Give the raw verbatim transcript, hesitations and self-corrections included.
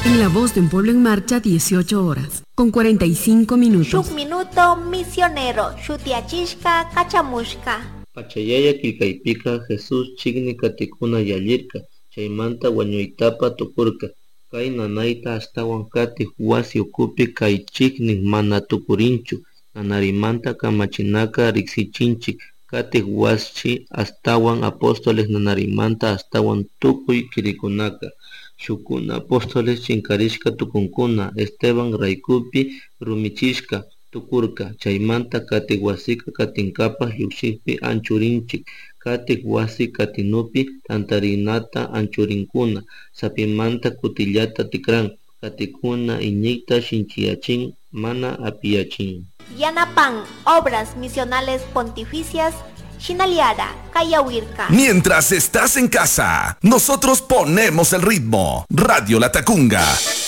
En La Voz de un Pueblo en Marcha, dieciocho horas, con cuarenta y cinco minutos. Shuk minuto misionero, shutiachishka kachamushka. Pachayaya kilkaypika Jesús chikni katikuna yallirka, chaymanta wañuytapa tukurka. Kay nanayta astawan kati wasi ukupi kay chiknin mana tukurinchu. Nanarimanta kamachinaka riksichinchik, kati waschi astawan apóstoles nanarimanta astawan tukuy kirikunaka. Shukuna apóstoles chinkarishka tukunkuna, Esteban raykupi rumichishka tukurka. Chaymanta kati wasika katinkapak llukshipi anchurinchik, kati wasi katinupi tantarinata anchurinkuna. Sapimanta kutillata tikran, katikuna iñikta shinchiyachin, mana apiyachin. Yanapan, obras misionales pontificias, Shinaliara, Kayawirka. Mientras estás en casa, nosotros ponemos el ritmo. Radio La Tacunga.